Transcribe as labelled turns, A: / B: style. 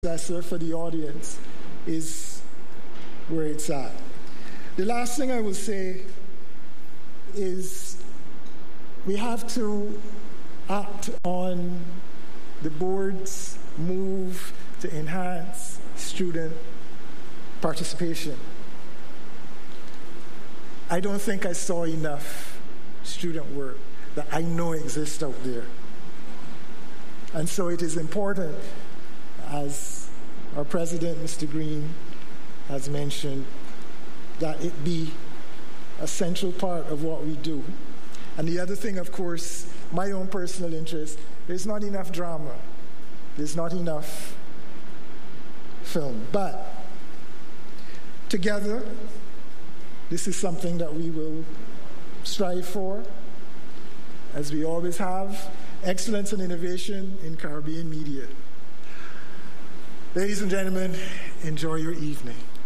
A: processor for the audience is where it's at. The last thing I will say is we have to act on the board's move to enhance student participation. I don't think I saw enough student work that I know exists out there. And so it is important, as our president, Mr. Green, has mentioned, that it be a central part of what we do. And the other thing, of course, my own personal interest, there's not enough drama. There's not enough film. But together, this is something that we will strive for, as we always have, excellence and innovation in Caribbean media. Ladies and gentlemen, enjoy your evening.